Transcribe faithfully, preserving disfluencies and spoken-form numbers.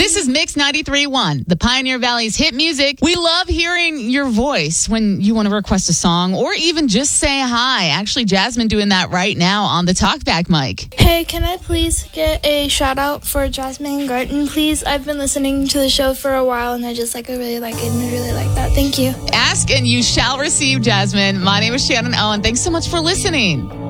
This is Mix ninety-three point one, the Pioneer Valley's hit music. We love hearing your voice when you want to request a song or even just say hi. Actually, Jasmine doing that right now on the talkback mic. Hey, can I please get a shout out for Jasmine Garten, please? I've been listening to the show for a while and I just like, I really like it and I really like that. Thank you. Ask and you shall receive, Jasmine. My name is Shannon Owen. Thanks so much for listening.